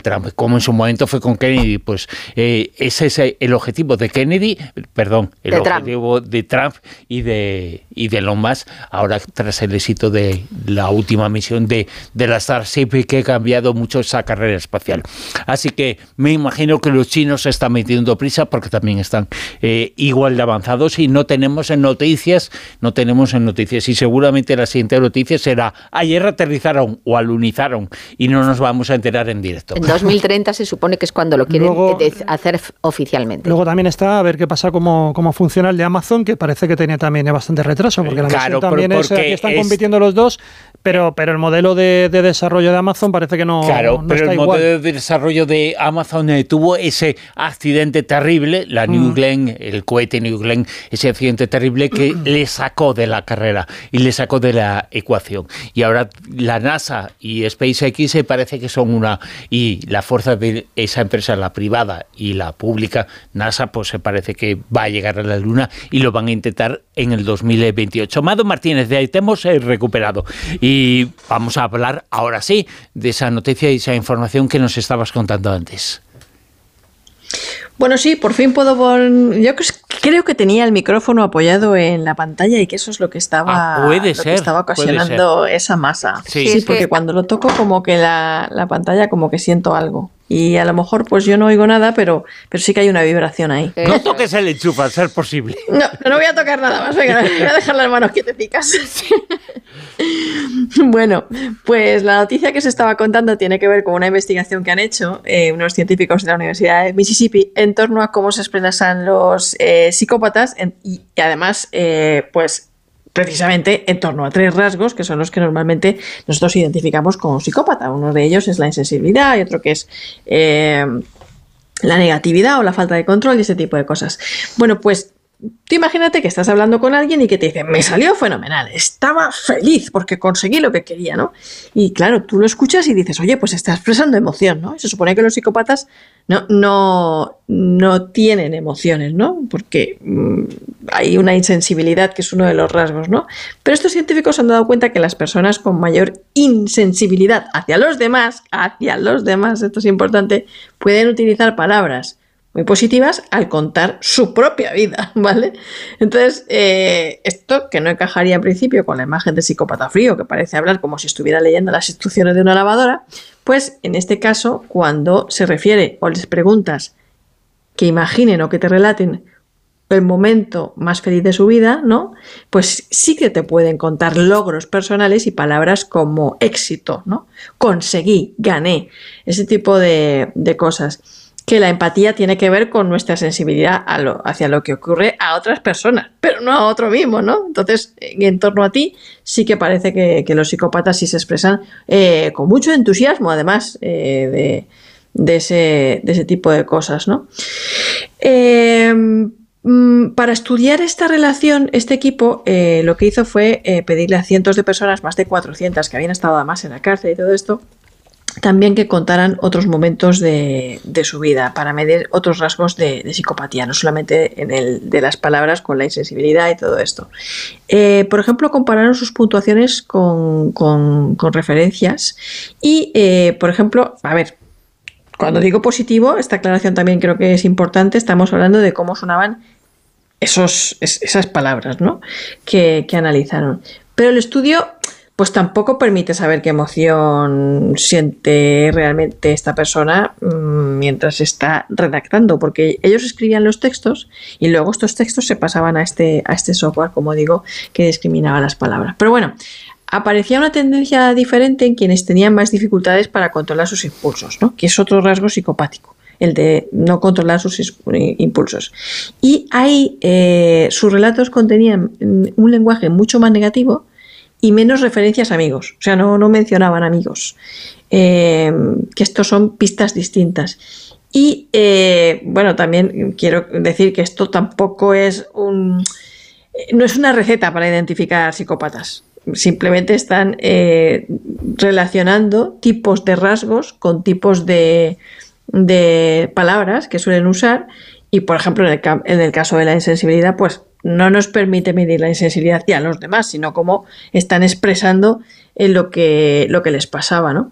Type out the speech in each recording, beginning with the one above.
Trump, como en su momento fue con Kennedy. Pues ese es el objetivo de Kennedy, objetivo de Trump y de Elon Musk, ahora tras el éxito de la última misión de la Starship, que ha cambiado mucho esa carrera espacial. Así que me imagino que los chinos se están metiendo prisa porque también están igual de avanzados y no tenemos en noticias, y seguramente la siguiente noticia será: ayer aterrizaron o alunizaron y no nos vamos a enterar en directo. En 2030 se supone que es cuando lo quieren hacer oficialmente. Luego también está a ver qué pasa, cómo funciona el de Amazon, que parece que tenía también bastante retraso, porque la misión también es que están compitiendo los dos, pero el modelo de desarrollo de Amazon parece que no está igual. Pero el modelo de desarrollo de Amazon tuvo ese accidente terrible, la New Glenn, el cohete New Glenn, ese accidente terrible que le sacó de la carrera y le sacó de la ecuación. Y ahora la NASA y SpaceX se parece que son una, y la fuerza de esa empresa, la privada y la pública, NASA, pues se parece que va a llegar a la Luna y lo van a intentar en el 2028. Mado Martínez, de ahí te hemos recuperado y vamos a hablar ahora sí de esa noticia y esa información que nos estabas contando antes. Bueno, sí, por fin puedo yo creo que tenía el micrófono apoyado en la pantalla y que eso es lo que estaba, estaba ocasionando esa masa. Sí, porque cuando lo toco como que la pantalla como que siento algo. Y a lo mejor pues yo no oigo nada, pero sí que hay una vibración ahí. No toques el enchufe, a ser posible. No voy a tocar nada más, venga, voy a dejar las manos quieticas. Bueno, pues la noticia que se estaba contando tiene que ver con una investigación que han hecho unos científicos de la Universidad de Mississippi en torno a cómo se expresan los psicópatas y además, pues precisamente en torno a 3 rasgos que son los que normalmente nosotros identificamos como psicópata. Uno de ellos es la insensibilidad y otro que es la negatividad o la falta de control y ese tipo de cosas. Bueno, pues tú imagínate que estás hablando con alguien y que te dice: me salió fenomenal, estaba feliz porque conseguí lo que quería, ¿no? Y claro, tú lo escuchas y dices: oye, pues está expresando emoción, ¿no? Y se supone que los psicópatas no tienen emociones, ¿no? Porque hay una insensibilidad que es uno de los rasgos, ¿no? Pero estos científicos han dado cuenta que las personas con mayor insensibilidad hacia los demás, esto es importante, pueden utilizar palabras muy positivas al contar su propia vida, ¿vale? Entonces, esto que no encajaría en principio con la imagen de psicópata frío, que parece hablar como si estuviera leyendo las instrucciones de una lavadora, pues en este caso, cuando se refiere o les preguntas que imaginen o que te relaten el momento más feliz de su vida, ¿no? Pues sí que te pueden contar logros personales y palabras como éxito, ¿no? Conseguí, gané, ese tipo de cosas. Que la empatía tiene que ver con nuestra sensibilidad hacia lo que ocurre a otras personas, pero no a otro mismo, ¿no? Entonces, en torno a ti, sí que parece que los psicópatas sí se expresan con mucho entusiasmo, además de ese tipo de cosas, ¿no? Para estudiar esta relación, este equipo lo que hizo fue pedirle a cientos de personas, más de 400 que habían estado además en la cárcel y todo esto, también que contaran otros momentos de su vida para medir otros rasgos de psicopatía, no solamente en el de las palabras con la insensibilidad y todo esto. Por ejemplo, compararon sus puntuaciones con referencias y, por ejemplo, a ver, cuando digo positivo, esta aclaración también creo que es importante, estamos hablando de cómo sonaban esas palabras, ¿no? que analizaron. Pero el estudio pues tampoco permite saber qué emoción siente realmente esta persona mientras está redactando, porque ellos escribían los textos y luego estos textos se pasaban a este software, como digo, que discriminaba las palabras. Pero bueno, aparecía una tendencia diferente en quienes tenían más dificultades para controlar sus impulsos, ¿no? Que es otro rasgo psicopático, el de no controlar sus impulsos. Y ahí sus relatos contenían un lenguaje mucho más negativo y menos referencias a amigos, o sea, no mencionaban amigos, que estos son pistas distintas. Y bueno, también quiero decir que esto tampoco es no es una receta para identificar psicópatas, simplemente están relacionando tipos de rasgos con tipos de palabras que suelen usar y, por ejemplo, en el caso de la insensibilidad, pues no nos permite medir la insensibilidad hacia los demás, sino cómo están expresando lo que les pasaba, ¿no?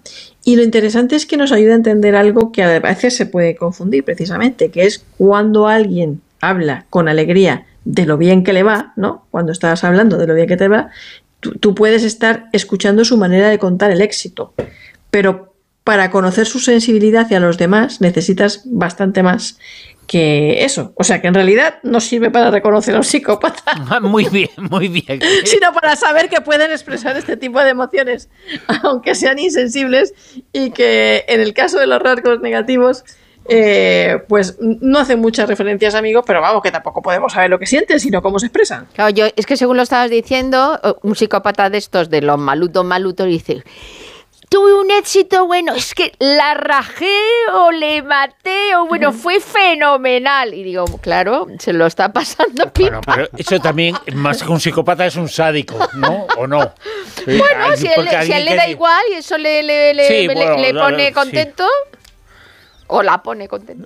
Y lo interesante es que nos ayuda a entender algo que a veces se puede confundir precisamente, que es cuando alguien habla con alegría de lo bien que le va, ¿no? Cuando estás hablando de lo bien que te va, tú puedes estar escuchando su manera de contar el éxito, pero para conocer su sensibilidad hacia los demás necesitas bastante más que eso. O sea, que en realidad no sirve para reconocer a un psicópata. Muy bien, muy bien. Sino para saber que pueden expresar este tipo de emociones, aunque sean insensibles, y que en el caso de los rasgos negativos, pues no hacen muchas referencias, amigos, pero vamos, que tampoco podemos saber lo que sienten, sino cómo se expresan. Claro, es que según lo estabas diciendo, un psicópata de estos, de los malutos, dice... Tuve un éxito, bueno, es que la rajé o le maté o bueno, fue fenomenal. Y digo, claro, se lo está pasando pipa. Bueno, pero eso también, más que un psicópata, es un sádico, ¿no? ¿O no? Bueno, si a él le da igual y eso le pone contento... Sí. ¿O la pone contento?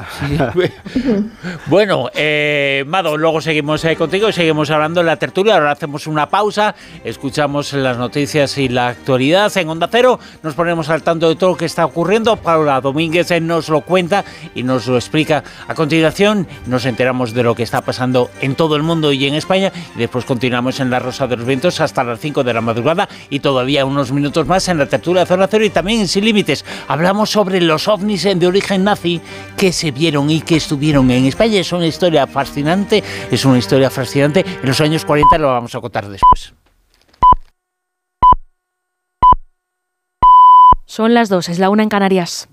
Bueno, Mado, luego seguimos contigo y seguimos hablando en la tertulia. Ahora hacemos una pausa, escuchamos las noticias y la actualidad en Onda Cero. Nos ponemos al tanto de todo lo que está ocurriendo. Paula Domínguez nos lo cuenta y nos lo explica. A continuación nos enteramos de lo que está pasando en todo el mundo y en España. Y después continuamos en La Rosa de los Vientos hasta las 5 de la madrugada y todavía unos minutos más en la tertulia de Zona Cero y también en Sin Límites. Hablamos sobre los ovnis de origen nazi que se vieron y que estuvieron en España. Es una historia fascinante, En los años 40 lo vamos a contar después. Son las 2, es la 1 en Canarias.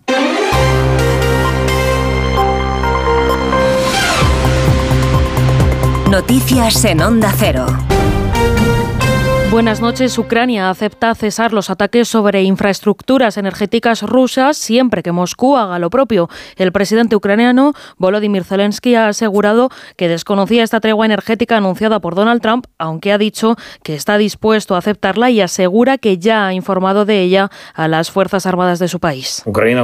Noticias en Onda Cero. Buenas noches. Ucrania acepta cesar los ataques sobre infraestructuras energéticas rusas siempre que Moscú haga lo propio. El presidente ucraniano Volodymyr Zelensky ha asegurado que desconocía esta tregua energética anunciada por Donald Trump, aunque ha dicho que está dispuesto a aceptarla y asegura que ya ha informado de ella a las Fuerzas Armadas de su país.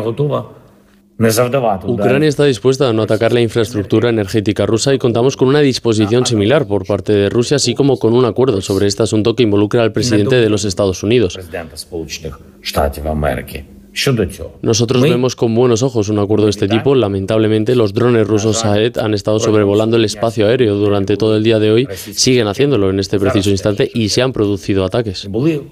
Ucrania está dispuesta a no atacar la infraestructura energética rusa y contamos con una disposición similar por parte de Rusia, así como con un acuerdo sobre este asunto que involucra al presidente de los Estados Unidos. Nosotros vemos con buenos ojos un acuerdo de este tipo. Lamentablemente, los drones rusos Shahed han estado sobrevolando el espacio aéreo durante todo el día de hoy, siguen haciéndolo en este preciso instante y se han producido ataques.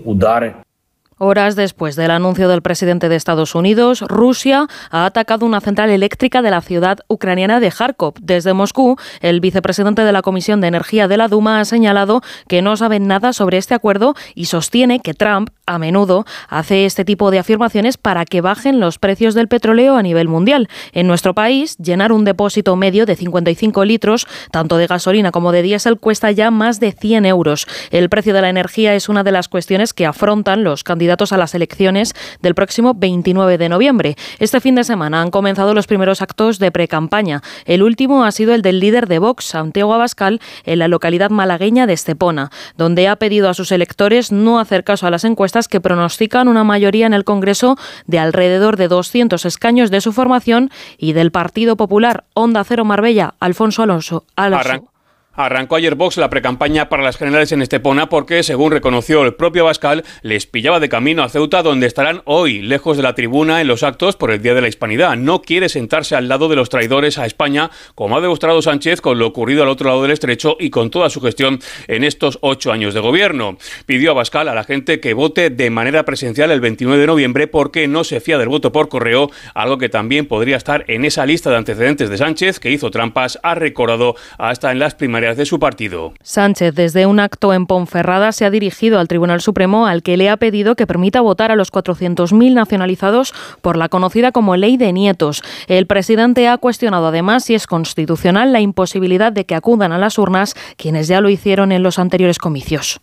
Horas después del anuncio del presidente de Estados Unidos, Rusia ha atacado una central eléctrica de la ciudad ucraniana de Kharkov. Desde Moscú, el vicepresidente de la Comisión de Energía de la Duma ha señalado que no saben nada sobre este acuerdo y sostiene que Trump a menudo hace este tipo de afirmaciones para que bajen los precios del petróleo a nivel mundial. En nuestro país, llenar un depósito medio de 55 litros, tanto de gasolina como de diésel, cuesta ya más de 100 euros. El precio de la energía es una de las cuestiones que afrontan los candidatos a las elecciones del próximo 29 de noviembre. Este fin de semana han comenzado los primeros actos de precampaña. El último ha sido el del líder de Vox, Santiago Abascal, en la localidad malagueña de Estepona, donde ha pedido a sus electores no hacer caso a las encuestas que pronostican una mayoría en el Congreso de alrededor de 200 escaños de su formación y del Partido Popular. Onda Cero Marbella, Alfonso Alonso. Arrancó ayer Vox la precampaña para las generales en Estepona porque, según reconoció el propio Abascal, les pillaba de camino a Ceuta, donde estarán hoy, lejos de la tribuna en los actos por el Día de la Hispanidad. No quiere sentarse al lado de los traidores a España, como ha demostrado Sánchez con lo ocurrido al otro lado del estrecho y con toda su gestión en estos 8 años de gobierno. Pidió a Abascal a la gente que vote de manera presencial el 29 de noviembre porque no se fía del voto por correo, algo que también podría estar en esa lista de antecedentes de Sánchez, que hizo trampas, ha recordado hasta en las primarias de su partido. Sánchez, desde un acto en Ponferrada, se ha dirigido al Tribunal Supremo, al que le ha pedido que permita votar a los 400.000 nacionalizados por la conocida como Ley de Nietos. El presidente ha cuestionado además si es constitucional la imposibilidad de que acudan a las urnas quienes ya lo hicieron en los anteriores comicios.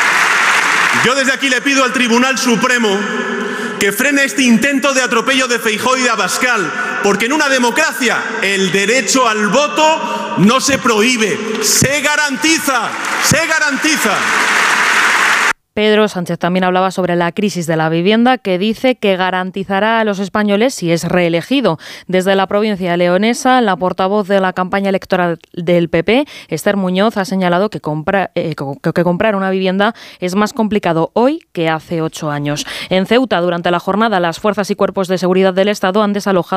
Yo desde aquí le pido al Tribunal Supremo que frene este intento de atropello de Feijóo y de Abascal, porque en una democracia el derecho al voto no se prohíbe, se garantiza, se garantiza. Pedro Sánchez también hablaba sobre la crisis de la vivienda, que dice que garantizará a los españoles si es reelegido. Desde la provincia leonesa, la portavoz de la campaña electoral del PP, Esther Muñoz, ha señalado que comprar una vivienda es más complicado hoy que hace 8 años. En Ceuta, durante la jornada, las fuerzas y cuerpos de seguridad del Estado han desalojado